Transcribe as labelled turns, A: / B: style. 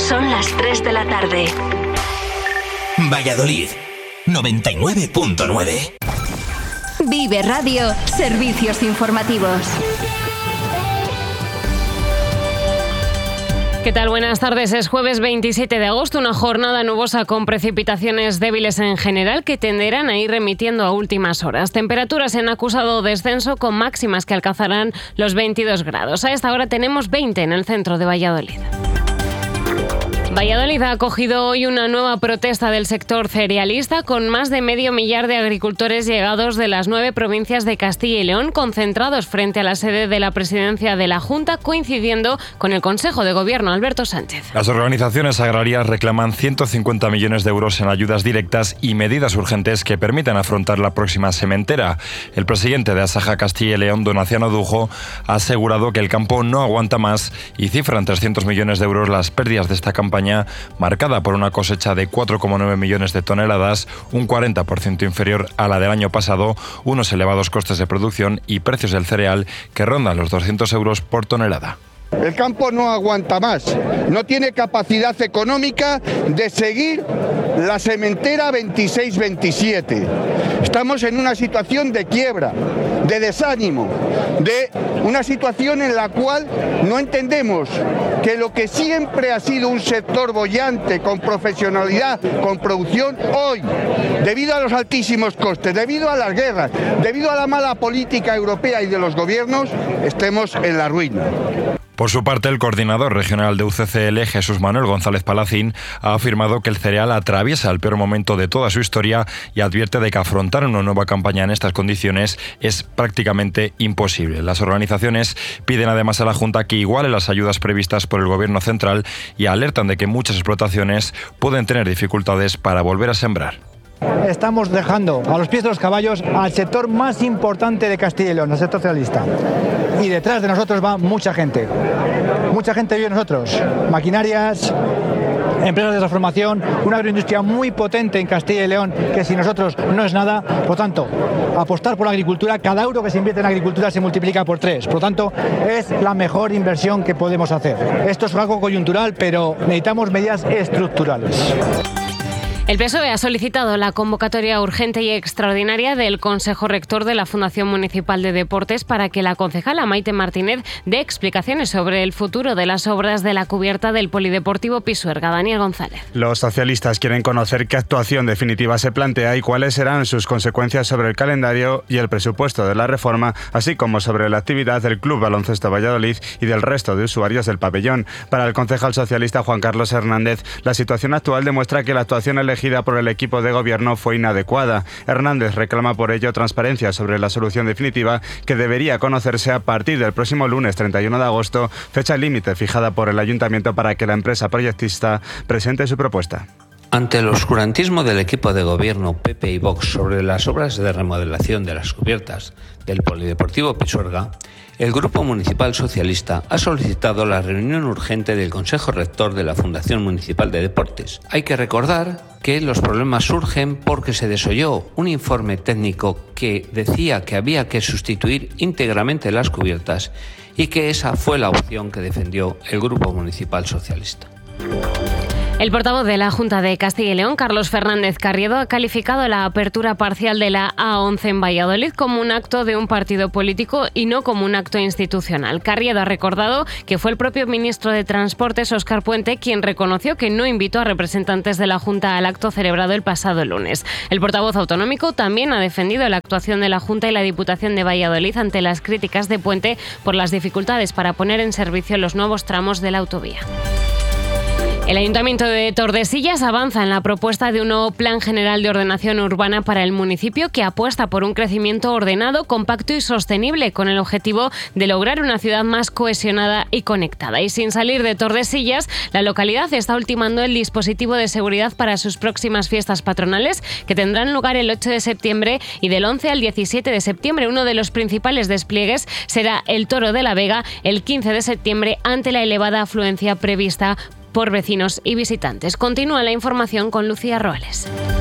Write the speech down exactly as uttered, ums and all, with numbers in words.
A: Son las tres de la tarde.
B: Valladolid, noventa y nueve punto nueve.
A: Vive Radio, servicios informativos.
C: ¿Qué tal? Buenas tardes. Es jueves veintisiete de agosto, una jornada nubosa con precipitaciones débiles en general que tenderán a ir remitiendo a últimas horas. Temperaturas en acusado descenso con máximas que alcanzarán los veintidós grados. A esta hora tenemos veinte en el centro de Valladolid. Valladolid ha acogido hoy una nueva protesta del sector cerealista con más de medio millar de agricultores llegados de las nueve provincias de Castilla y León concentrados frente a la sede de la presidencia de la Junta, coincidiendo con el Consejo de Gobierno Alberto Sánchez.
D: Las organizaciones agrarias reclaman ciento cincuenta millones de euros en ayudas directas y medidas urgentes que permitan afrontar la próxima sementera. El presidente de Asaja Castilla y León, Donaciano Dujo, ha asegurado que el campo no aguanta más y cifra en trescientos millones de euros las pérdidas de esta campaña, marcada por una cosecha de cuatro coma nueve millones de toneladas, un cuarenta por ciento inferior a la del año pasado, unos elevados costes de producción y precios del cereal que rondan los doscientos euros por tonelada.
E: El campo no aguanta más, no tiene capacidad económica de seguir la sementera veintiséis veintisiete. Estamos en una situación de quiebra, de desánimo, de una situación en la cual no entendemos que lo que siempre ha sido un sector boyante, con profesionalidad, con producción, hoy, debido a los altísimos costes, debido a las guerras, debido a la mala política europea y de los gobiernos, estemos en la ruina.
D: Por su parte, el coordinador regional de U C C L, Jesús Manuel González Palacín, ha afirmado que el cereal atraviesa el peor momento de toda su historia y advierte de que afrontar una nueva campaña en estas condiciones es prácticamente imposible. Las organizaciones piden además a la Junta que iguale las ayudas previstas por el Gobierno central y alertan de que muchas explotaciones pueden tener dificultades para volver a sembrar.
F: Estamos dejando a los pies de los caballos al sector más importante de Castilla y León, el sector cerealista. Y detrás de nosotros va mucha gente. Mucha gente vive nosotros. Maquinarias, empresas de transformación, una agroindustria muy potente en Castilla y León, que sin nosotros no es nada. Por lo tanto, apostar por la agricultura, cada euro que se invierte en agricultura se multiplica por tres. Por lo tanto, es la mejor inversión que podemos hacer. Esto es algo coyuntural, pero necesitamos medidas estructurales.
C: El P S O E ha solicitado la convocatoria urgente y extraordinaria del Consejo Rector de la Fundación Municipal de Deportes para que la concejala Maite Martínez dé explicaciones sobre el futuro de las obras de la cubierta del Polideportivo Pisuerga. Daniel González.
G: Los socialistas quieren conocer qué actuación definitiva se plantea y cuáles serán sus consecuencias sobre el calendario y el presupuesto de la reforma, así como sobre la actividad del Club Baloncesto Valladolid y del resto de usuarios del pabellón. Para el concejal socialista Juan Carlos Hernández, la situación actual demuestra que la actuación elegida por el equipo de gobierno fue inadecuada. Hernández reclama por ello transparencia sobre la solución definitiva que debería conocerse a partir del próximo lunes treinta y uno de agosto, fecha límite fijada por el ayuntamiento para que la empresa proyectista presente su propuesta.
H: Ante el oscurantismo del equipo de gobierno P P y Vox sobre las obras de remodelación de las cubiertas del Polideportivo Pisuerga, el Grupo Municipal Socialista ha solicitado la reunión urgente del Consejo Rector de la Fundación Municipal de Deportes. Hay que recordar que los problemas surgen porque se desoyó un informe técnico que decía que había que sustituir íntegramente las cubiertas y que esa fue la opción que defendió el Grupo Municipal Socialista.
C: El portavoz de la Junta de Castilla y León, Carlos Fernández Carriedo, ha calificado la apertura parcial de la A once en Valladolid como un acto de un partido político y no como un acto institucional. Carriedo ha recordado que fue el propio ministro de Transportes, Óscar Puente, quien reconoció que no invitó a representantes de la Junta al acto celebrado el pasado lunes. El portavoz autonómico también ha defendido la actuación de la Junta y la Diputación de Valladolid ante las críticas de Puente por las dificultades para poner en servicio los nuevos tramos de la autovía. El Ayuntamiento de Tordesillas avanza en la propuesta de un nuevo Plan General de Ordenación Urbana para el municipio que apuesta por un crecimiento ordenado, compacto y sostenible con el objetivo de lograr una ciudad más cohesionada y conectada. Y sin salir de Tordesillas, la localidad está ultimando el dispositivo de seguridad para sus próximas fiestas patronales que tendrán lugar el ocho de septiembre y del once al diecisiete de septiembre. Uno de los principales despliegues será el Toro de la Vega el quince de septiembre ante la elevada afluencia prevista por vecinos y visitantes. Continúa la información con Lucía Roales.